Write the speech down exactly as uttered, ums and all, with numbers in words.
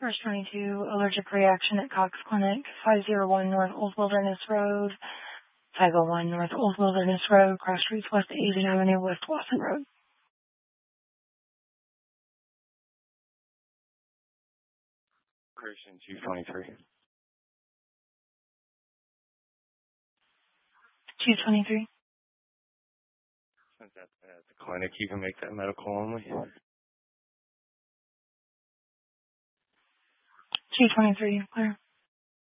First twenty-two, allergic reaction at Cox Clinic, five oh one North Old Wilderness Road, five oh one North Old Wilderness Road, Cross Streets West Asian Avenue, West Wasson Road. Christian two twenty-three. two twenty-three. Since that's at the clinic, you can make that medical only. two twenty-three, clear.